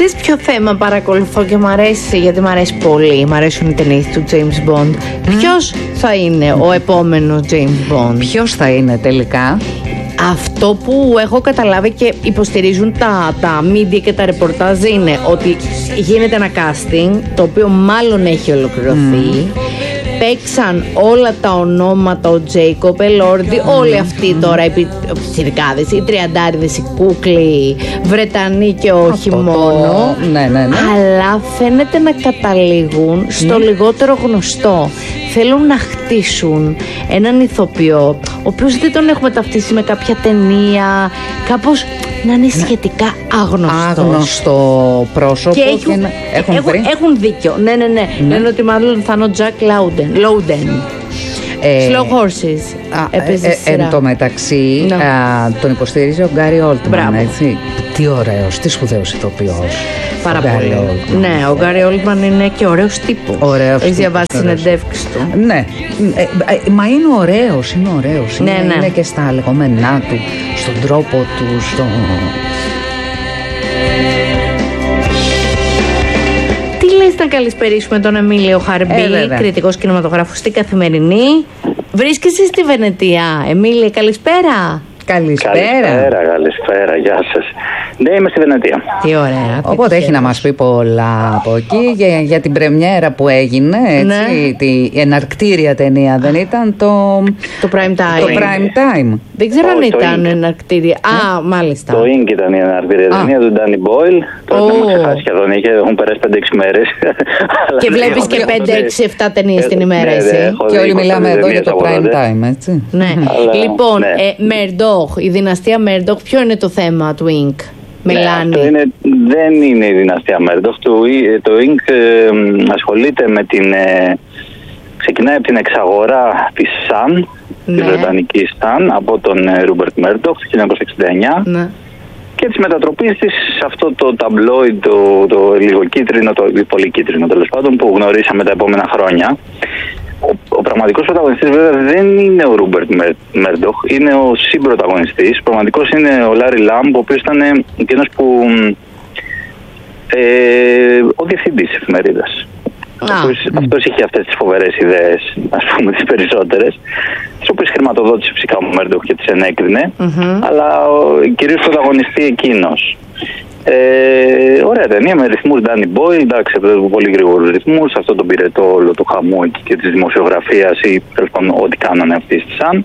Ξέρεις ποιο θέμα παρακολουθώ και μου αρέσει, γιατί μου αρέσει πολύ, μου αρέσουν οι ταινίες του James Bond. Ποιος θα είναι ο επόμενος James Bond? Ποιος θα είναι τελικά? Αυτό που έχω καταλάβει και υποστηρίζουν τα media και τα ρεπορτάζ είναι ότι γίνεται ένα casting, το οποίο μάλλον έχει ολοκληρωθεί. Παίξαν όλα τα ονόματα, ο Τζέικοπ Ελόρντι, όλοι αυτοί τώρα οι πιτσιρικάδες, οι τριαντάριδες, οι κούκλοι, Βρετανοί και όχι μόνο. Ναι. Αλλά φαίνεται να καταλήγουν στο λιγότερο γνωστό. Θέλουν να χτίσουν έναν ηθοποιό, ο οποίος δεν τον έχουμε ταυτίσει με κάποια ταινία, κάπως να είναι σχετικά άγνωστο πρόσωπο. Και έχουν δίκιο. Ναι. Λένε ότι μάλλον θα είναι ο Τζακ Λόουντεν. Slow Horses. Εν τω μεταξύ τον υποστηρίζει ο Γκάρι Όλτμαν, έτσι. Τι ωραίος, τι σπουδαίος ηθοποιός. Πάρα πολύ. Ναι, ο Γκάρι Όλτμαν είναι και ωραίος τύπος. Έχεις διαβάσει συνεντεύξεις του? Ναι, μα είναι ωραίος. Είναι και στα λεγόμενά του, στον τρόπο του, να καλησπερίσουμε τον Εμίλιο Χαρμπή, κριτικός κινηματογράφου στην Καθημερινή. Βρίσκεσαι στη Βενετία. Εμίλιο, καλησπέρα. Καλησπέρα, γεια σας. Ναι, είμαι στη Βενετία. Τι ωραία. Οπότε έχει να μας πει πολλά από εκεί για την πρεμιέρα που έγινε, έτσι, τη εναρκτήρια ταινία, δεν ήταν το Prime Time. Δεν ξέρω αν ήταν εναρκτήρια. Μάλιστα. Το Ink ήταν η εναρκτήρια ταινία του Danny Boyle. Τώρα δεν έχω ξεχάσει σχεδόν, έχουν περάσει 5-6 μέρες. Και βλέπεις και 5-6-7 ταινίες την ημέρα εσύ. Και όλοι μιλάμε εδώ για το Prime Time, έτσι. Λοιπόν, Murdoch, η δυναστεία Murdoch, ποιο είναι το θέμα του Ink? Μελάνη. Δεν είναι η δυναστεία Murdoch. Το Ink ασχολείται με την... ξεκινάει από την εξαγορά της Sun, της βρετανικής Sun, από τον Rupert Murdoch το 1969. Και της μετατροπής της σε αυτό το ταμπλόιντ, το λίγο κίτρινο, το πολύ κίτρινο τέλος πάντων, που γνωρίσαμε τα επόμενα χρόνια. Ο πραγματικός πρωταγωνιστής βέβαια δεν είναι ο Ρούμπερτ Μέρντοχ, είναι ο συμπρωταγωνιστής. Ο πραγματικός είναι ο Λάρι Λάμπ, ο οποίος ήταν εκείνος που ο διευθυντής της εφημερίδας. Αυτός είχε αυτές τις φοβερές ιδέες, ας πούμε τις περισσότερες, τις οποίες χρηματοδότησε φυσικά ο Μέρντοχ και τις ενέκρινε, αλλά κυρίως πρωταγωνιστή εκείνος. Ωραία ταινία με ρυθμούς Danny Boyle, εντάξει, πολύ γρήγορους ρυθμούς, αυτό τον πυρετό όλο το χαμό και της δημοσιογραφίας ή τέλος πάντων ό,τι κάνανε αυτοί στη Sun.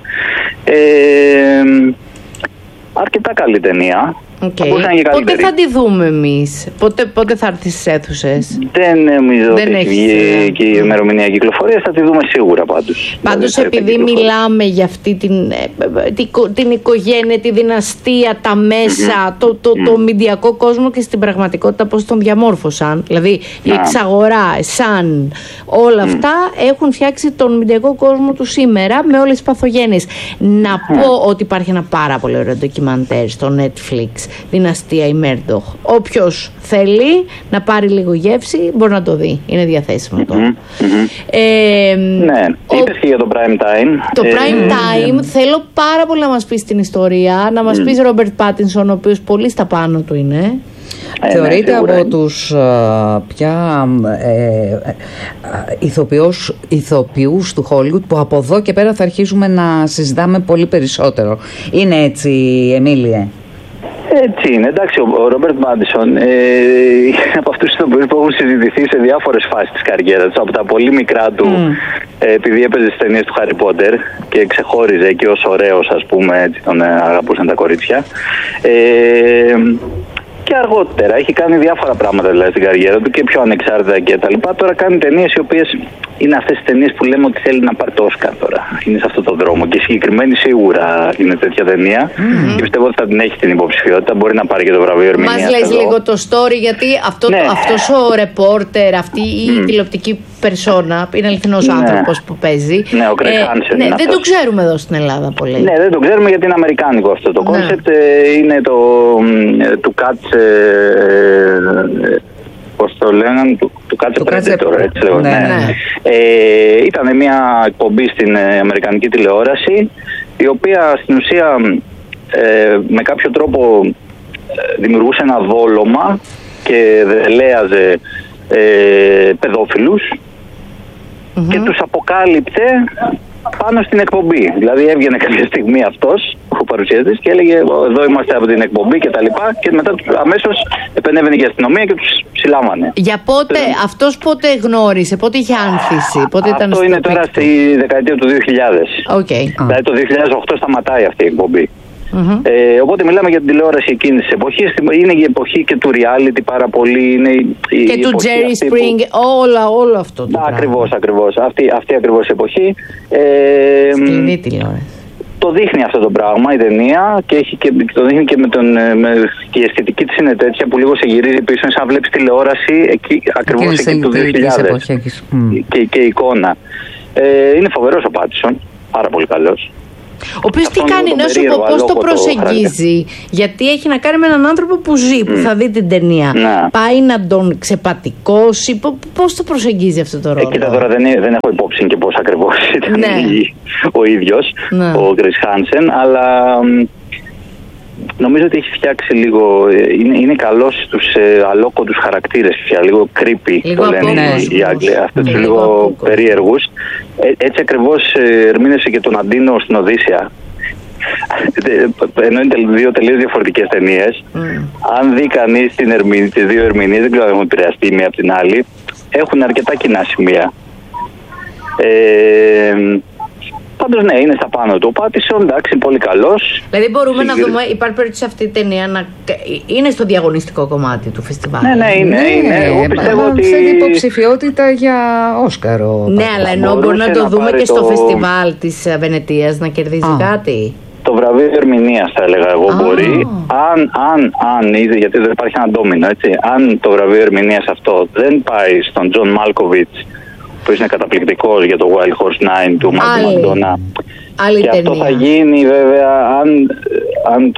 Αρκετά καλή ταινία. Πότε θα τη δούμε εμείς? Πότε θα έρθει στις αίθουσες? Δεν νομίζω ότι έχει βγει και η ημερομηνία κυκλοφορίας. Θα τη δούμε σίγουρα πάντως. Πάντως επειδή μιλάμε για αυτή την οικογένεια, τη δυναστεία, τα μέσα, το μηντιακό κόσμο και στην πραγματικότητα πώς τον διαμόρφωσαν. Δηλαδή η εξαγορά, σαν όλα αυτά έχουν φτιάξει τον μηντιακό κόσμο του σήμερα με όλες τις παθογένειες. Να πω ότι υπάρχει ένα πάρα πολύ ωραίο ντοκιμαντέρ στο Netflix, Δυναστεία η Μέρντοχ. Όποιος θέλει να πάρει λίγο γεύση μπορεί να το δει. Είναι διαθέσιμο τώρα. Ναι, είπες και για το Prime Time. Το Prime Time θέλω πάρα πολύ να μας πεις την ιστορία, να μας πεις Ρόμπερτ Πάτινσον, ο οποίος πολύ στα πάνω του είναι. Θεωρείται από τους πια ηθοποιούς του Hollywood που από εδώ και πέρα θα αρχίζουμε να συζητάμε πολύ περισσότερο. Είναι έτσι, Εμίλιε? Έτσι είναι, εντάξει, ο Ρόμπερτ Πάτινσον είναι από αυτούς τους ηθοποιούς που έχουν συζητηθεί σε διάφορες φάσεις της καριέρας του, από τα πολύ μικρά του, επειδή έπαιζε στις ταινίες του Harry Potter και ξεχώριζε και ως ωραίος, ας πούμε, έτσι τον αγαπούσαν τα κορίτσια. Και αργότερα έχει κάνει διάφορα πράγματα δηλαδή στην καριέρα του και πιο ανεξάρτητα και τα λοιπά. Τώρα κάνει ταινίες οι οποίες είναι αυτές τις ταινίες που λέμε ότι θέλει να πάρει το Όσκαρ τώρα. Είναι σε αυτόν τον δρόμο και συγκεκριμένη σίγουρα είναι τέτοια ταινία. Και πιστεύω ότι θα την έχει την υποψηφιότητα. Μπορεί να πάρει και το βραβείο ερμηνείας. Μας λες λίγο το story, γιατί αυτός ο ρεπόρτερ, αυτή η τηλεοπτική περσόνα, είναι αληθινός άνθρωπος που παίζει. Ναι, ο Greg Hansen. Δεν το ξέρουμε εδώ στην Ελλάδα πολύ. Ναι, δεν το ξέρουμε γιατί είναι αμερικάνικο αυτό το κόνσεπτ. Είναι του Catch. Πώς το λένε, του Catch a Predator, έτσι λέγονται. Ήταν μια εκπομπή στην αμερικανική τηλεόραση, η οποία στην ουσία με κάποιο τρόπο δημιουργούσε ένα δόλωμα και δελέαζε παιδόφιλους και τους αποκάλυπτε πάνω στην εκπομπή. Δηλαδή έβγαινε κάποια στιγμή αυτός ο παρουσιαστής και έλεγε εδώ είμαστε από την εκπομπή και τα λοιπά, και μετά αμέσως επενέβαινε και η αστυνομία και τους συλλάμβανε. Για πότε, αυτός πότε γνώρισε, πότε είχε άνθηση, πότε ήταν? Αυτό είναι τώρα στη δεκαετία του 2000. Δηλαδή το 2008 σταματάει αυτή η εκπομπή. Οπότε μιλάμε για την τηλεόραση εκείνης της εποχής. Είναι η εποχή και του reality πάρα πολύ. Είναι και του Jerry Spring, όλο αυτό. Ακριβώς. Αυτή ακριβώς η εποχή. Σκληρή τηλεόραση. Το δείχνει αυτό το πράγμα η ταινία, και το δείχνει και και η αισθητική της είναι τέτοια που λίγο σε γυρίζει πίσω, σαν να βλέπεις τηλεόραση ακριβώς εκεί του 2000 και η εικόνα. Είναι φοβερός ο Πάτισον, πάρα πολύ καλός. Ο οποίος τι κάνει, να σου πω πώς το προσεγγίζει, γιατί έχει να κάνει με έναν άνθρωπο που ζει, που θα δει την ταινία. Πάει να τον ξεπατικώσει, πώς το προσεγγίζει αυτό το ρόλο? Κοίτα, τώρα δεν έχω υπόψη και πώς ακριβώς ήταν ο ίδιος, ο Chris Hansen, αλλά νομίζω ότι έχει φτιάξει λίγο, είναι καλός στους αλόκοτους χαρακτήρες πια, λίγο creepy, λίγο το λένε οι Άγγλοι, αυτούς λίγο περίεργους. Έτσι ακριβώς ερμήνευσε και τον Αντίνο στην Οδύσσεια. Ενώ είναι δύο τελείως διαφορετικές ταινίες. Αν δει κανείς τις δύο ερμηνείες, δεν ξέρω αν έχουν επηρεαστεί μία από την άλλη, έχουν αρκετά κοινά σημεία. Πάντως ναι, είναι στα πάνω του. Ο Πάτισον, εντάξει, πολύ καλός. Δηλαδή μπορούμε να δούμε, υπάρχει περίπτωση αυτή η ταινία να είναι στο διαγωνιστικό κομμάτι του φεστιβάλ? Ναι, είναι. Εγώ πιστεύω ότι θέλει υποψηφιότητα για Όσκαρο. Ναι, αλλά ενώ μπορεί να το δούμε και στο φεστιβάλ της Βενετίας να κερδίζει κάτι. Το βραβείο ερμηνείας θα έλεγα εγώ μπορεί. Αν γιατί δεν υπάρχει ένα ντόμινο, έτσι. Αν το βραβείο ερμηνείας αυτό δεν πάει στον Τζον Μάλκοβιτς, που είναι καταπληκτικός για το Wild Horse 9 του Μάρτιν Μακδόνα. Και αυτό θα γίνει βέβαια αν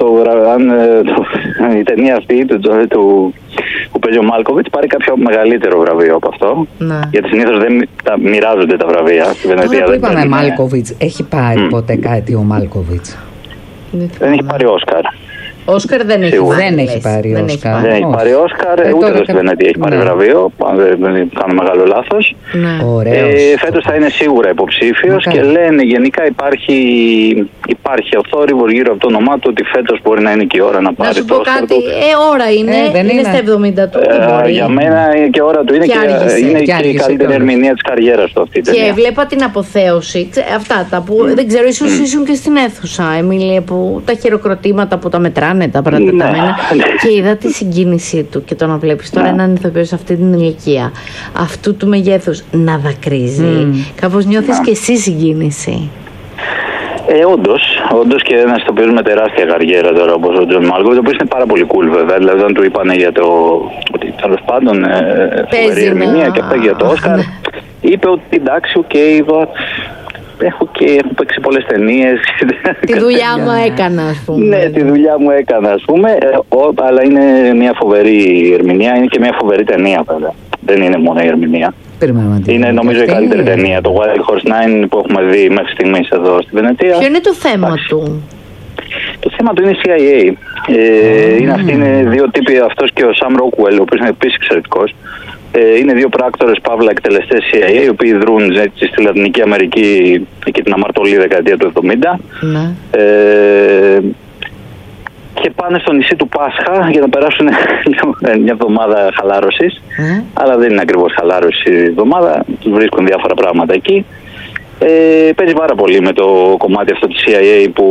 η ταινία αυτή που παίζει ο Μάλκοβιτς πάρει κάποιο μεγαλύτερο βραβείο από αυτό. Γιατί συνήθως δεν μοιράζονται τα βραβεία στη Βενετία. Τώρα που είπαμε Μάλκοβιτς, έχει πάρει ποτέ κάτι ο Μάλκοβιτς? Δεν έχει πάρει Όσκαρ. Όσκαρ δεν έχει πάρει. Δεν έχει πάρει Όσκαρ. Δεν έχει πάρει Όσκαρ, ούτε εδώ στη Βενετία έχει πάρει βραβείο. Αν δεν κάνω μεγάλο λάθος. Φέτος θα είναι σίγουρα υποψήφιος και λένε γενικά υπάρχει ο θόρυβος γύρω από το όνομά του ότι φέτος μπορεί να είναι και η ώρα να πάρει το Όσκαρ. Να σου πω κάτι, ώρα είναι στα 70 του. Για μένα και ώρα του είναι και η καλύτερη ερμηνεία της καριέρας του αυτή. Και βλέπα την αποθέωση, αυτά τα που δεν ξέρω, ίσως ήσουν και στην αίθουσα, Εμίλια, που τα χειροκροτήματα που τα μετράνε, τα παρατεταμένα, και είδα τη συγκίνησή του. Και το να βλέπεις τώρα έναν ηθοποιό σε αυτή την ηλικία, αυτού του μεγέθους, να δακρύζει, κάπως νιώθεις και εσύ συγκίνηση. Όντως και ένας ηθοποιός με τεράστια καριέρα τώρα, όπως ο Τζον Μάλκοβιτς, ο οποίος είναι πάρα πολύ cool βέβαια. Δηλαδή, όταν του είπανε για ότι τέλος πάντων φοβερή ερμηνεία και αυτά για το Όσκαρ, είπε ότι εντάξει, έχω παίξει πολλές ταινίες. Τη δουλειά μου έκανα, ας πούμε. Ναι, τη δουλειά μου έκανα, ας πούμε. Αλλά είναι μια φοβερή ερμηνεία, είναι και μια φοβερή ταινία, βέβαια. Δεν είναι μόνο η ερμηνεία. Είναι νομίζω η καλύτερη ταινία, το Wild Horse 9 που έχουμε δει μέχρι στιγμής εδώ στη Βενετία. Ποιο είναι το θέμα του? Το θέμα του είναι η CIA. Είναι δύο τύποι, αυτός και ο Sam Rockwell, ο οποίος είναι επίσης εξαιρετικός. Είναι δύο πράκτορες, παύλα εκτελεστές CIA, οι οποίοι δρούν στη Λατινική Αμερική και την αμαρτωλή δεκαετία του 70. Και πάνε στο νησί του Πάσχα για να περάσουν μια εβδομάδα χαλάρωσης. Αλλά δεν είναι ακριβώς χαλάρωση η εβδομάδα, τους βρίσκουν διάφορα πράγματα εκεί. Παίζει πάρα πολύ με το κομμάτι αυτό της CIA που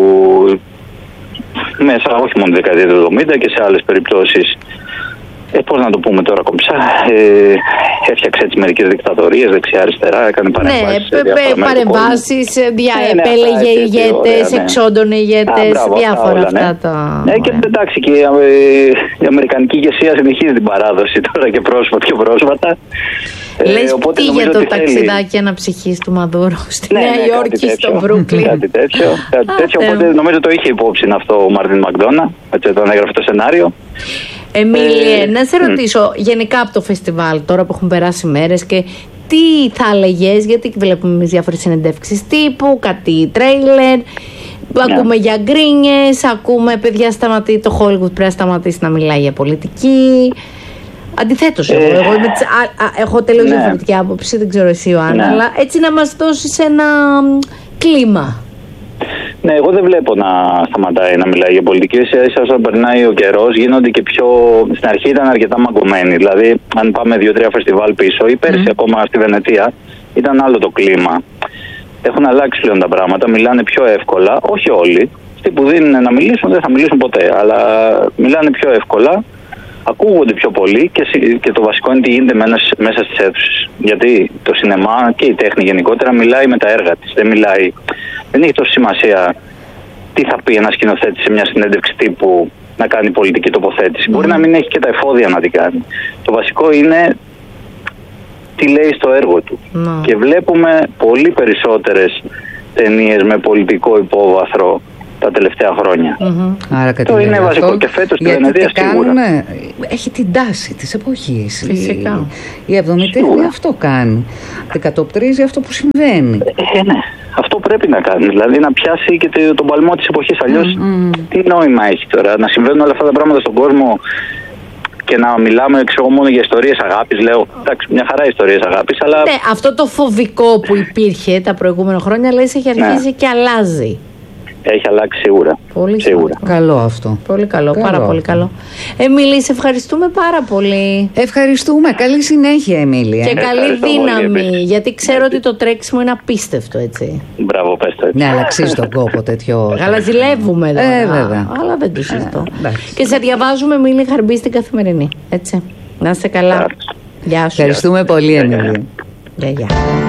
μέσα όχι μόνο τη δεκαετία του 70 και σε άλλες περιπτώσεις, πώς να το πούμε τώρα κομψά, έφτιαξε έτσι μερικές δικτατορίες δεξιά-αριστερά, έκανε παρεμβάσεις. Ναι, παρεμβάσεις, επέλεγε ηγέτες, εξόντωνε ηγέτες, διάφορα αυτά τα. Και εντάξει, και η αμερικανική ηγεσία συνεχίζει την παράδοση τώρα και πιο πρόσφατα. Λες τι για το ταξιδάκι αναψυχής του Μαδούρο στη Νέα Υόρκη, στο Μπρούκλιν. Κάτι τέτοιο, οπότε νομίζω το είχε υπόψη αυτό ο Μάρτιν Μακδόνα, όταν έγραφε το σενάριο. Εμίλια, να σε ρωτήσω γενικά από το φεστιβάλ, τώρα που έχουν περάσει μέρες, και τι θα έλεγες, γιατί βλέπουμε εμείς διάφορες συνεντεύξεις τύπου, κάτι τρέιλερ, ακούμε για γκρίνιες, ακούμε παιδιά το Hollywood πρέπει να σταματήσει να μιλάει για πολιτική. Αντιθέτως, εγώ έχω τελείως διαφορετική άποψη, δεν ξέρω εσύ Ιωάννα, αλλά έτσι να μας δώσεις ένα κλίμα. Ναι, εγώ δεν βλέπω να σταματάει να μιλάει για πολιτική. Ίσα όσο περνάει ο καιρός γίνονται και πιο. Στην αρχή ήταν αρκετά μαγκωμένοι. Δηλαδή, αν πάμε 2-3 φεστιβάλ πίσω, ή πέρσι ακόμα στη Βενετία, ήταν άλλο το κλίμα. Έχουν αλλάξει πλέον τα πράγματα, μιλάνε πιο εύκολα. Όχι όλοι. Αυτοί που δίνουν να μιλήσουν δεν θα μιλήσουν ποτέ, αλλά μιλάνε πιο εύκολα. Ακούγονται πιο πολύ και το βασικό είναι τι γίνεται μέσα στις αίθουσες. Γιατί το σινεμά και η τέχνη γενικότερα μιλάει με τα έργα της. Δεν έχει τόσο σημασία τι θα πει ένας σκηνοθέτης σε μια συνέντευξη τύπου να κάνει πολιτική τοποθέτηση. Μπορεί να μην έχει και τα εφόδια να την κάνει. Το βασικό είναι τι λέει στο έργο του. Και βλέπουμε πολύ περισσότερες ταινίες με πολιτικό υπόβαθρο τα τελευταία χρόνια. Άρα το είναι βασικό και φέτος στη Βενετία σίγουρα. Έχει την τάση της εποχής. Φυσικά. Η 70η αυτό κάνει. Δικατοπτρίζει αυτό που συμβαίνει. Ναι. Αυτό πρέπει να κάνει. Δηλαδή να πιάσει και τον παλμό της εποχής. Αλλιώς τι νόημα έχει τώρα να συμβαίνουν όλα αυτά τα πράγματα στον κόσμο και να μιλάμε μόνο για ιστορίες αγάπης. Λέω, εντάξει, μια χαρά ιστορίες αγάπης, αλλά. Ναι, αυτό το φοβικό που υπήρχε τα προηγούμενα χρόνια, λες, έχει αρχίσει και αλλάζει. Έχει αλλάξει σίγουρα. Πολύ σίγουρα. Καλό αυτό. Πολύ καλό, πάρα πολύ καλό. Εμίλη, σε ευχαριστούμε πάρα πολύ. Ευχαριστούμε. Καλή συνέχεια, Εμίλη. Και καλή δύναμη, γιατί ξέρω ότι το τρέξιμο είναι απίστευτο, έτσι. Μπράβο, πες το έτσι. Ναι, αλλά αξίζει τον κόπο τέτοιο. Αλλά ζηλεύουμε εδώ. Βέβαια. Αλλά δεν το συζητώ. Και σε διαβάζουμε, Εμίλη Χαρμπή, στην Καθημερινή. Έτσι. Να είστε καλά. Γεια σου. Ευχαριστούμε πολύ, Εμίλη. Γεια.